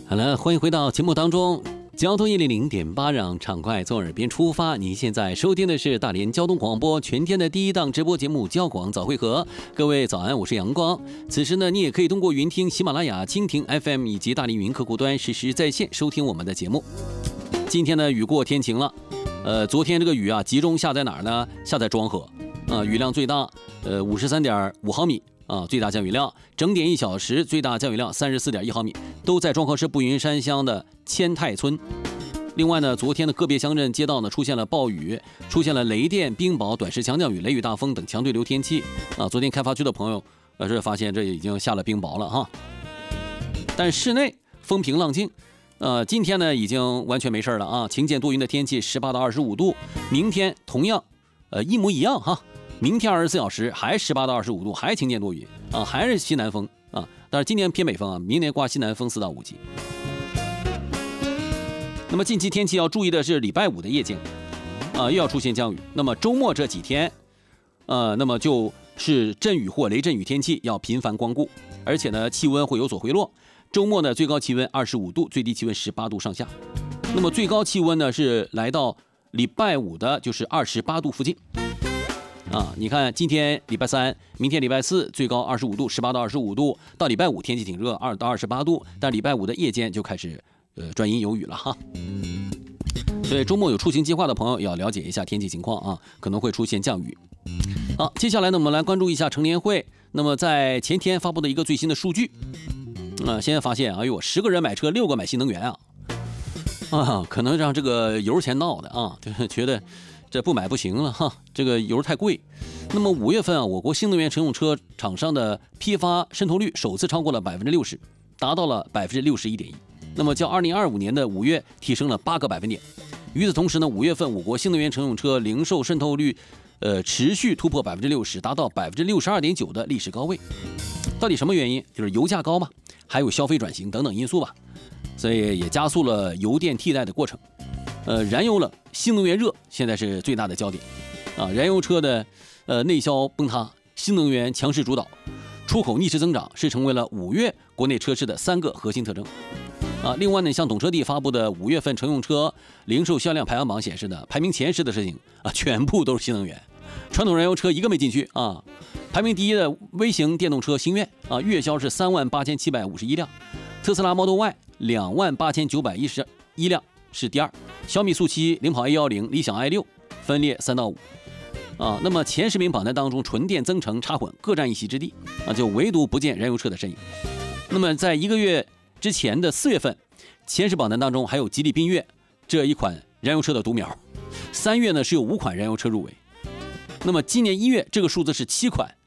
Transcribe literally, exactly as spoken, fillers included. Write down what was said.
好了，欢迎回到节目当中。交通一零零点八，让畅快从耳边出发。你现在收听的是大连交通广播全天的第一档直播节目《交广早会合》。各位早安，我是阳光。此时呢，你也可以通过云听喜马拉雅、蜻蜓 F M 以及大连云客户端实时在线收听我们的节目。今天呢，雨过天晴了。呃，昨天这个雨啊，集中下在哪儿呢？下在庄河啊，雨量最大，呃，五十三点五毫米。啊，最大降雨量整点一小时最大降雨量三十四点一毫米，都在庄河市步云山乡的千泰村。另外呢，昨天的个别乡镇街道呢出现了暴雨，出现了雷电、冰雹、短时强降雨、雷雨大风等强对流天气啊。昨天开发区的朋友呃是发现这已经下了冰雹了哈。但室内风平浪静，呃，今天呢已经完全没事了啊，晴间多云的天气，十八到二十五度。明天同样，呃，一模一样哈。明天二十四小时还十八到二十五度，还晴间多云啊，还是西南风啊。但是今年偏北风啊，明年刮西南风四到五级。那么近期天气要注意的是礼拜五的夜间啊，又要出现降雨。那么周末这几天，呃，那么就是阵雨或雷阵雨天气要频繁光顾，而且呢气温会有所回落。周末呢最高气温二十五度，最低气温十八度上下。那么最高气温呢是来到礼拜五的就是二十八度附近。啊，你看，今天礼拜三，明天礼拜四，最高二十五度，十八到二十五度。到礼拜五天气挺热，二到二十八度，但礼拜五的夜间就开始，呃，转阴有雨了哈。所以周末有出行计划的朋友要了解一下天气情况啊，可能会出现降雨。好，接下来呢，我们来关注一下乘联会。那么在前天发布的一个最新的数据，啊、呃，现在发现，哎呦，十个人买车，六个买新能源啊，啊，可能让这个油钱闹的啊，就是觉得。这不买不行了哈，这个油太贵。那么五月份啊，我国新能源乘用车厂商的批发渗透率首次超过了百分之六十，达到了百分之六十一点一。那么较二零二五年的五月提升了八个百分点。与此同时呢，五月份我国新能源乘用车零售渗透率，呃，持续突破百分之六十，达到百分之六十二点九的历史高位。到底什么原因？就是油价高嘛，还有消费转型等等因素吧，所以也加速了油电替代的过程。呃，燃油冷，新能源热，现在是最大的焦点，啊，燃油车的呃内销崩塌，新能源强势主导，出口逆势增长是成为了五月国内车市的三个核心特征，啊，另外呢，像懂车帝发布的五月份乘用车零售销量排行榜显示呢，排名前十的事情啊，全部都是新能源，传统燃油车一个没进去啊，排名第一的微型电动车星越啊，月销是三万八千七百五十一辆，特斯拉 Model Y 两万八千九百一十一辆。是第二，小米速七、领跑 A 一零、理想 i 六分列三到五，啊，那么前十名榜单当中，纯电、增程、插混各占一席之地，啊，就唯独不见燃油车的身影。那么在一个月之前的四月份，前十榜单当中还有吉利缤越这一款燃油车的独苗，三月呢是有五款燃油车入围，那么今年一月这个数字是七款